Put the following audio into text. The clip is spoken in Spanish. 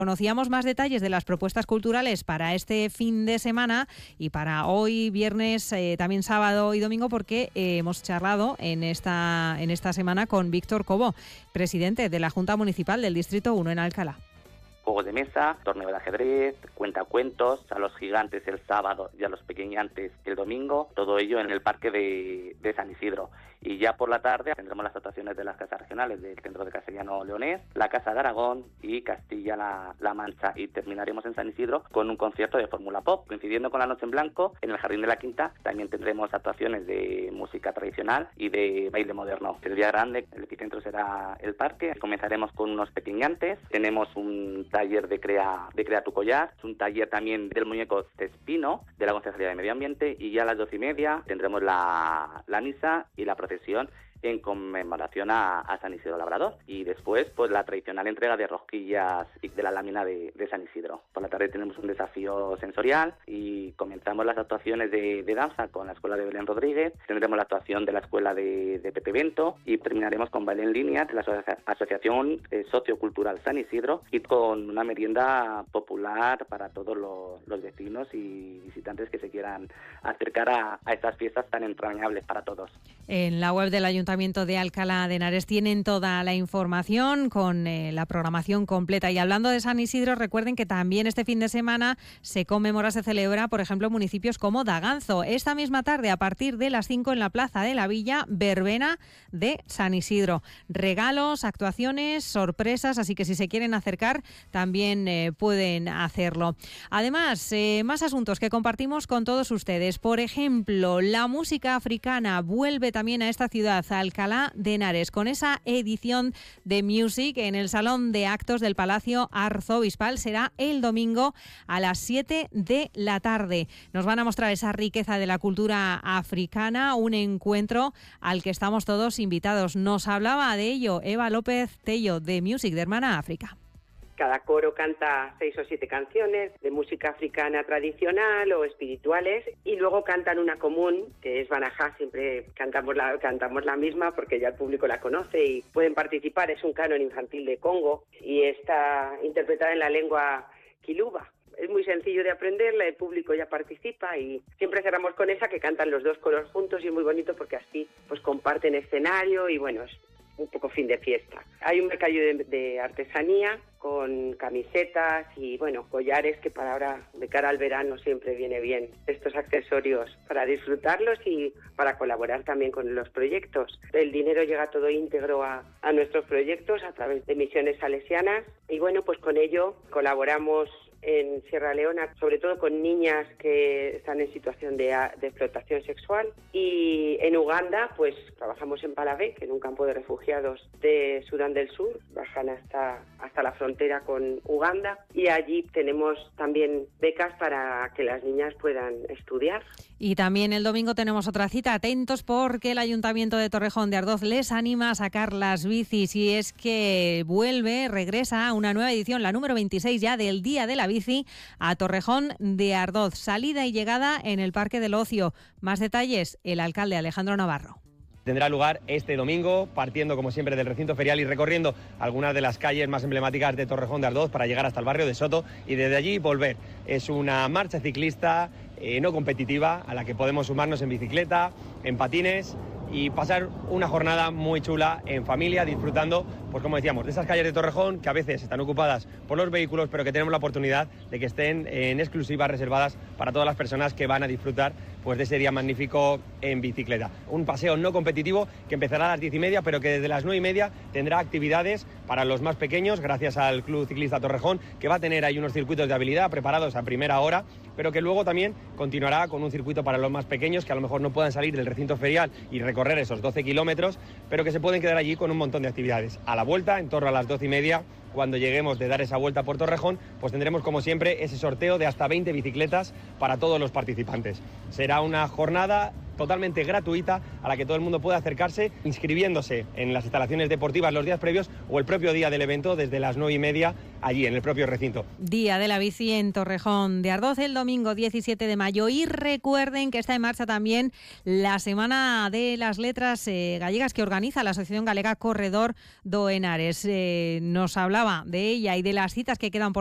Conocíamos más detalles de las propuestas culturales para este fin de semana y para hoy, viernes, también sábado y domingo, porque hemos charlado en esta semana con Víctor Cobo, presidente de la Junta Municipal del Distrito 1 en Alcalá. Juegos de mesa, torneo de ajedrez, cuentacuentos, a los gigantes el sábado y a los pequeñantes el domingo, todo ello en el parque de San Isidro. Y ya por la tarde tendremos las actuaciones de las casas regionales del Centro de Castellano Leonés, la Casa de Aragón y Castilla-La Mancha. Y terminaremos en San Isidro con un concierto de Fórmula Pop. Coincidiendo con la Noche en Blanco, en el Jardín de la Quinta también tendremos actuaciones de música tradicional y de baile moderno. El día grande, el epicentro será el parque. Comenzaremos con unos pequeñantes. Tenemos un taller de Crea tu Collar, un taller también del muñeco Cespino de la Concejalía de Medio Ambiente, y ya a las 12:30 tendremos la misa y la procesión en conmemoración a San Isidro Labrador, y después pues la tradicional entrega de rosquillas y de la lámina de San Isidro. Por la tarde tenemos un desafío sensorial y comenzamos las actuaciones de danza con la Escuela de Belén Rodríguez, tendremos la actuación de la Escuela de Pepe Bento y terminaremos con baile en línea de la Asociación Sociocultural San Isidro, y con una merienda popular para todos los vecinos y visitantes que se quieran acercar a estas fiestas tan entrañables para todos. En la web del Ayuntamiento de Alcalá de Henares tienen toda la información con la programación completa. Y hablando de San Isidro, recuerden que también este fin de semana se celebra, por ejemplo, municipios como Daganzo. Esta misma tarde, a partir de las 5 en la Plaza de la Villa, verbena de San Isidro. Regalos, actuaciones, sorpresas, así que si se quieren acercar también pueden hacerlo. Además, más asuntos que compartimos con todos ustedes. Por ejemplo, la música africana vuelve también a esta ciudad, a Alcalá de Henares, con esa edición de Music en el Salón de Actos del Palacio Arzobispal. Será el domingo a las 7 de la tarde. Nos van a mostrar esa riqueza de la cultura africana, un encuentro al que estamos todos invitados. Nos hablaba de ello Eva López Tello, de Music, de Hermana África. Cada coro canta 6 o 7 canciones de música africana tradicional o espirituales, y luego cantan una común, que es Banajá. Siempre cantamos la misma porque ya el público la conoce y pueden participar. Es un canon infantil de Congo y está interpretada en la lengua Kiluba. Es muy sencillo de aprenderla, el público ya participa, y siempre cerramos con esa, que cantan los dos coros juntos, y es muy bonito porque así pues comparten escenario y bueno, es un poco fin de fiesta. Hay un mercadillo de artesanía con camisetas y bueno, collares, que para ahora, de cara al verano, siempre viene bien estos accesorios para disfrutarlos y para colaborar también con los proyectos. El dinero llega todo íntegro a nuestros proyectos a través de misiones salesianas, y bueno, pues con ello colaboramos en Sierra Leona, sobre todo con niñas que están en situación de explotación sexual, y en Uganda pues trabajamos en Palabé, que es un campo de refugiados de Sudán del Sur, bajan hasta la frontera con Uganda, y allí tenemos también becas para que las niñas puedan estudiar. Y también el domingo tenemos otra cita. Atentos, porque el Ayuntamiento de Torrejón de Ardoz les anima a sacar las bicis, y es que regresa una nueva edición, la número 26 ya, del Día de la Bici a Torrejón de Ardoz. Salida y llegada en el Parque del Ocio. Más detalles, el alcalde Alejandro Navarro. Tendrá lugar este domingo, partiendo como siempre del recinto ferial y recorriendo algunas de las calles más emblemáticas de Torrejón de Ardoz para llegar hasta el barrio de Soto y desde allí volver. Es una marcha ciclista no competitiva, a la que podemos sumarnos en bicicleta, en patines, y pasar una jornada muy chula en familia, disfrutando, pues como decíamos, de esas calles de Torrejón que a veces están ocupadas por los vehículos, pero que tenemos la oportunidad de que estén en exclusiva, reservadas para todas las personas que van a disfrutar pues de ese día magnífico en bicicleta. Un paseo no competitivo que empezará a las 10:30, pero que desde las 9:30 tendrá actividades para los más pequeños, gracias al Club Ciclista Torrejón, que va a tener ahí unos circuitos de habilidad preparados a primera hora, pero que luego también continuará con un circuito para los más pequeños, que a lo mejor no puedan salir del recinto ferial y recorrer esos 12 kilómetros, pero que se pueden quedar allí con un montón de actividades. A la vuelta, en torno a las 12:30, cuando lleguemos de dar esa vuelta por Torrejón, pues tendremos como siempre ese sorteo de hasta 20 bicicletas para todos los participantes. Será una jornada totalmente gratuita a la que todo el mundo puede acercarse inscribiéndose en las instalaciones deportivas los días previos o el propio día del evento desde las 9:30 allí en el propio recinto. Día de la bici en Torrejón de Ardoz el domingo 17 de mayo y recuerden que está en marcha también la Semana de las Letras Gallegas que organiza la Asociación Galega Corredor do Henares. Nos hablaba de ella y de las citas que quedan por